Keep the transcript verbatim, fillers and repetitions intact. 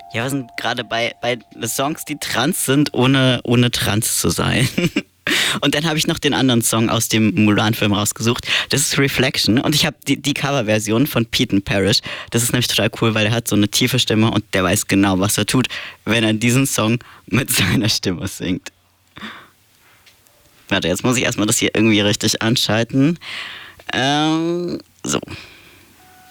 Ja, wir sind gerade bei, bei Songs, die trans sind, ohne, ohne trans zu sein. Und dann habe ich noch den anderen Song aus dem Mulan-Film rausgesucht. Das ist Reflection. Und ich habe die, die Coverversion von Peyton Parrish. Das ist nämlich total cool, weil er hat so eine tiefe Stimme und der weiß genau, was er tut, wenn er diesen Song mit seiner Stimme singt. Warte, jetzt muss ich erstmal das hier irgendwie richtig anschalten. Ähm, so.